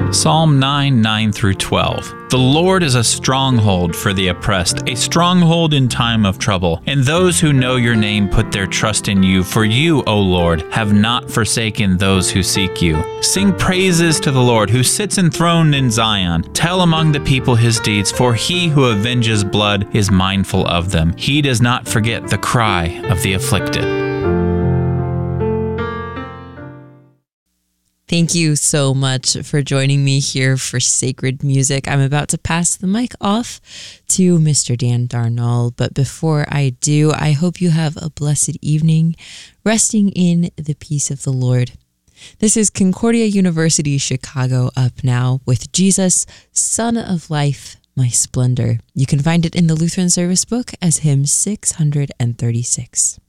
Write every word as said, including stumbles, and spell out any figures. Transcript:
Psalm nine, nine through twelve. The Lord is a stronghold for the oppressed, a stronghold in time of trouble. And those who know your name put their trust in you, for you, O Lord, have not forsaken those who seek you. Sing praises to the Lord, who sits enthroned in Zion. Tell among the people his deeds, for he who avenges blood is mindful of them. He does not forget the cry of the afflicted. Thank you so much for joining me here for Sacred Music. I'm about to pass the mic off to Mister Dan Darnall, but before I do, I hope you have a blessed evening, resting in the peace of the Lord. This is Concordia University Chicago up now with Jesus, Son of Life, My Splendor. You can find it in the Lutheran Service Book as hymn six hundred thirty-six.